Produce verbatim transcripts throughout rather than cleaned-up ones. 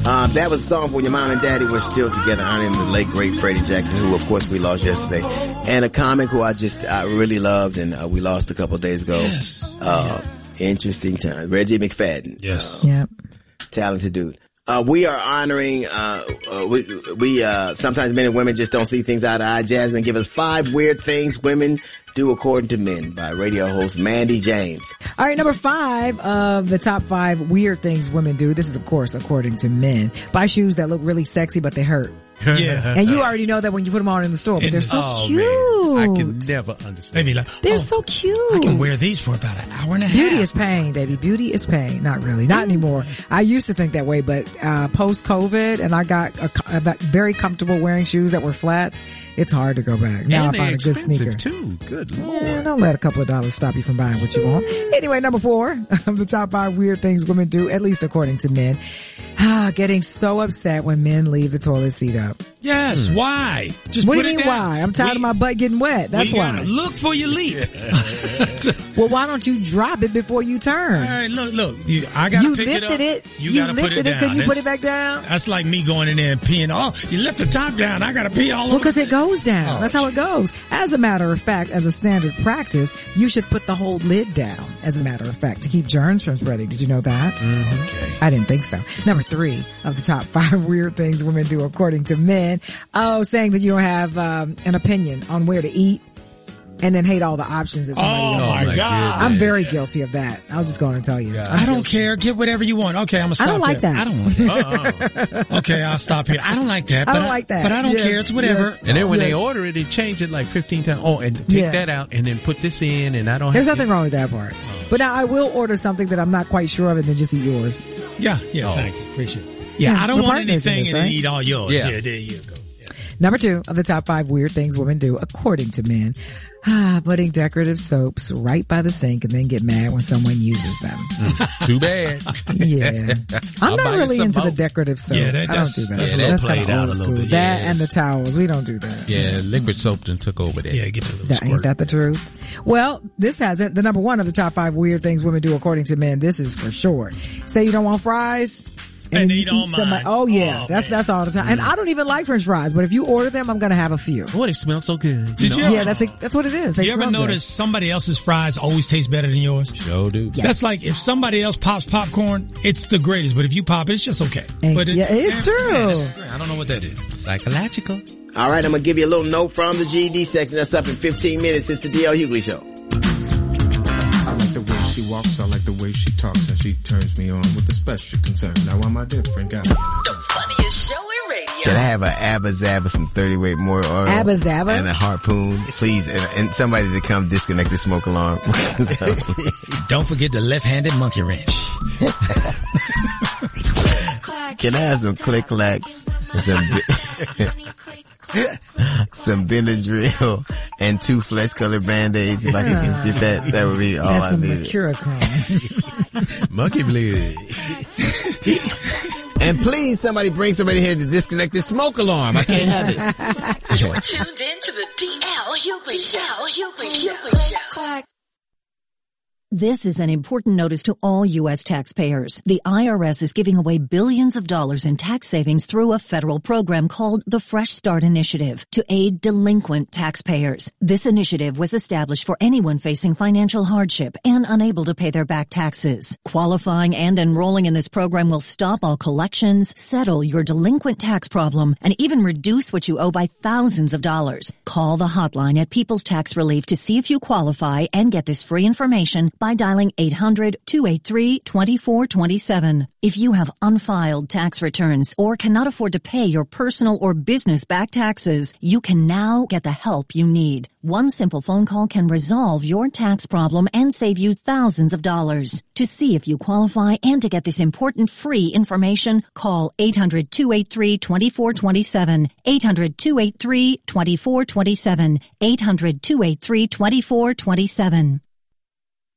Uh, that was a song when your mom and daddy were still together, honoring the late great Freddie Jackson, who of course we lost yesterday, and a comic who I just I really loved, and uh, we lost a couple of days ago. Yes. Uh, yeah. Interesting time. Reggie McFadden. Yes. Uh, Yep. Talented dude. Uh, we are honoring, uh, uh we, we, uh, sometimes men and women just don't see things eye to eye. Jasmine, give us five weird things women do according to men by radio host Mandy James. All right, number five of the top five weird things women do. This is, of course, according to men. Buy shoes that look really sexy, but they hurt. Yeah. And you already know that when you put them on in the store, but they're so oh, cute. Man. I can never understand. Maybe like, They're oh, so cute. I can wear these for about an hour and a half. Beauty is pain, baby. Beauty is pain. Not really. Not anymore. I used to think that way, but uh post-COVID, and I got a, a, a very comfortable wearing shoes that were flats. It's hard to go back. Now and I find a good expensive sneaker. too. Good Lord. Yeah, don't let a couple of dollars stop you from buying what you want. Anyway, number four of the top five weird things women do, at least according to men. Ah, getting so upset when men leave the toilet seat up. Yes. Hmm. Why? Just what put do you it mean down. why? I'm tired we, of my butt getting wet. That's we why. Gotta look for your leak. Well, why don't you drop it before you turn? All right, look, look. You, I gotta you pick it up. lifted it. You, You gotta put lifted it it. down. Could you put That's- it back down? That's like me going in there and peeing. Oh, you left the top down. I gotta pee all Well, over. because it goes down. Oh, That's how it goes. As a matter of fact, as a standard practice, you should put the whole lid down, as a matter of fact, to keep germs from spreading. Did you know that? Mm, okay. I didn't think so. Number three of the top five weird things women do according to men. Oh, saying that you don't have um, an opinion on where to eat and then hate all the options that somebody Oh, else my has. God. I'm very guilty of that. I'll just go on and tell you. Yeah. I'm I don't guilty. care. Get whatever you want. Okay, I'm gonna stop I don't like there. that. I don't want that. Uh-uh. Okay, I'll stop here. I don't like that. I But don't like that. But I don't Yes, care. It's whatever. yes. And then when Yeah. they order it, they change it like fifteen times. Oh, and take Yeah. that out and then put this in, and I don't There's have nothing wrong with that part. But now I will order something that I'm not quite sure of and then just eat yours. Yeah, yeah. Oh. Thanks. Appreciate it. Yeah, Yeah, I don't we're want partners in anything this, and then right? eat all yours. Yeah. Yeah, there you go. Yeah. Number two of the top five weird things women do according to men. Ah, putting decorative soaps right by the sink and then get mad when someone uses them. Too bad. Yeah. I'm I'll not buy you really some into the more. decorative soap. Yeah, that- I don't that's- do that. that's a little that's played kind of out old a little school. bit, That yes. and the towels. We don't do that. Yeah, liquid soap done took over that. Yeah, get a little That, squirt. ain't that the truth? Well, this hasn't. The number one of the top five weird things women do according to men. This is for sure. Say you don't want fries. And then eat you all some- mine. Oh yeah, Oh, that's man. that's all the time. And I don't even like French fries, but if you order them, I'm gonna have a few. Oh, they smell so good. Did know? you ever- Yeah, that's that's what it is. They You ever smell good. notice somebody else's fries always taste better than yours? Sure do. Yeah. That's like if somebody else pops popcorn, it's the greatest. But if you pop it, it's just okay. And- but it, yeah, it's man, true. man, that's- I don't know what that is. Psychological. All right, I'm gonna give you a little note from the G E D section. That's up in fifteen minutes. It's the D L Hughley Show. I like the way she walks, I like the way she talks, and she turns me on with a special concern. Now I'm a different guy. The funniest show in radio. Can I have a Abba Zaba, some thirty weight more oil? Abba Zaba? And a harpoon, please, and, and somebody to come disconnect the smoke alarm. Don't forget the left-handed monkey wrench. Can I have some click clacks, and some some Benadryl, and two flesh colored band-aids? If I could just get that, that would be all That's I some needed. Mercurochrome. Monkey blood. And please, somebody bring somebody here to disconnect this smoke alarm. I can't have it. You're tuned in to the D L Hughley Show. Hughley Show. This is an important notice to all U S taxpayers. The I R S is giving away billions of dollars in tax savings through a federal program called the Fresh Start Initiative to aid delinquent taxpayers. This initiative was established for anyone facing financial hardship and unable to pay their back taxes. Qualifying and enrolling in this program will stop all collections, settle your delinquent tax problem, and even reduce what you owe by thousands of dollars. Call the hotline at People's Tax Relief to see if you qualify and get this free information by dialing eight hundred, two eight three, two four two seven. If you have unfiled tax returns or cannot afford to pay your personal or business back taxes, you can now get the help you need. One simple phone call can resolve your tax problem and save you thousands of dollars. To see if you qualify and to get this important free information, call eight hundred, two eight three, two four two seven, eight hundred, two eight three, two four two seven, eight hundred, two eight three, two four two seven.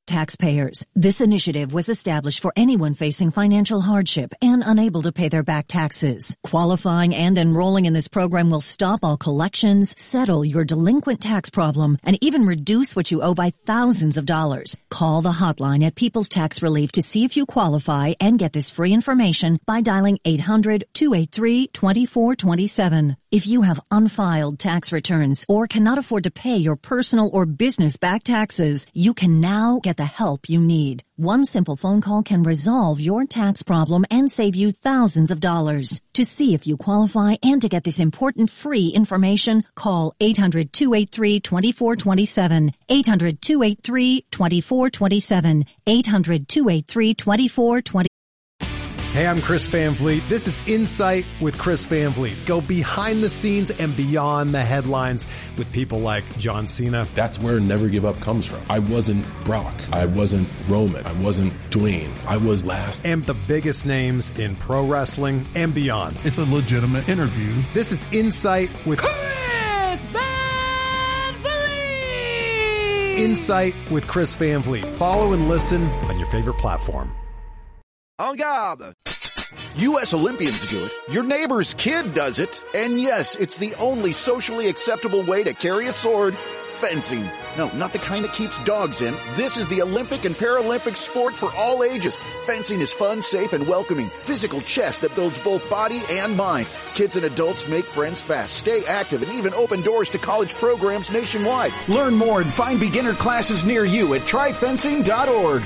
taxpayers. This initiative was established for anyone facing financial hardship and unable to pay their back taxes. Qualifying and enrolling in this program will stop all collections, settle your delinquent tax problem, and even reduce what you owe by thousands of dollars. Call the hotline at People's Tax Relief to see if you qualify and get this free information by dialing eight hundred, two eight three, two four two seven. If you have unfiled tax returns or cannot afford to pay your personal or business back taxes, you can now get the help you need. One simple phone call can resolve your tax problem and save you thousands of dollars. To see if you qualify and to get this important free information, call eight hundred, two eight three, two four two seven, eight hundred, two eight three, two four two seven, eight hundred, two eight three, two four two seven. Hey, I'm Chris Van Vliet. This is Insight with Chris Van Vliet. Go behind the scenes and beyond the headlines with people like John Cena. That's where Never Give Up comes from. I wasn't Brock. I wasn't Roman. I wasn't Dwayne. I was last. And the biggest names in pro wrestling and beyond. It's a legitimate interview. This is Insight with Chris Van Vliet. Insight with Chris Van Vliet. Follow and listen on your favorite platform. En garde! U S Olympians do it. Your neighbor's kid does it. And yes, it's the only socially acceptable way to carry a sword. Fencing. No, not the kind that keeps dogs in. This is the Olympic and Paralympic sport for all ages. Fencing is fun, safe, and welcoming. Physical chess that builds both body and mind. Kids and adults make friends fast, stay active, and even open doors to college programs nationwide. Learn more and find beginner classes near you at try fencing dot org.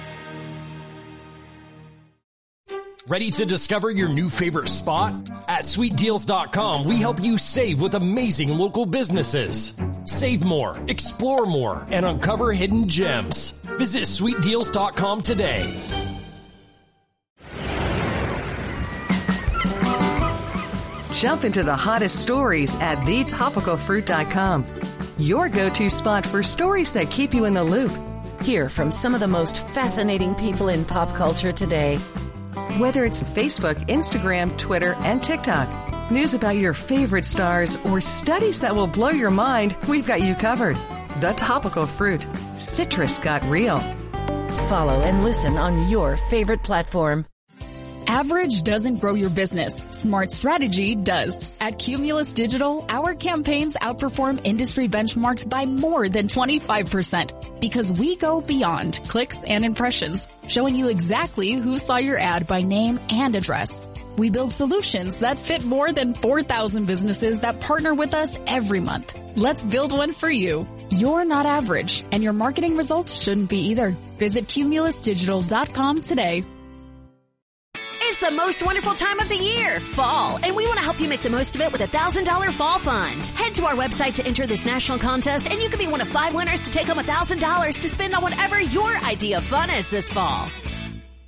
Ready to discover your new favorite spot? At sweet deals dot com, we help you save with amazing local businesses. Save more, explore more, and uncover hidden gems. Visit sweet deals dot com today. Jump into the hottest stories at the topical fruit dot com. Your go-to spot for stories that keep you in the loop. Hear from some of the most fascinating people in pop culture today. Whether it's Facebook, Instagram, Twitter, and TikTok, news about your favorite stars, or studies that will blow your mind, we've got you covered. The Topical Fruit. Citrus got real. Follow and listen on your favorite platform. Average doesn't grow your business. Smart strategy does. At Cumulus Digital, our campaigns outperform industry benchmarks by more than twenty-five percent because we go beyond clicks and impressions, showing you exactly who saw your ad by name and address. We build solutions that fit more than four thousand businesses that partner with us every month. Let's build one for you. You're not average, and your marketing results shouldn't be either. Visit cumulus digital dot com today. It's the most wonderful time of the year, fall, and we want to help you make the most of it with a one thousand dollars fall fund. Head to our website to enter this national contest, and you could be one of five winners to take home one thousand dollars to spend on whatever your idea of fun is this fall.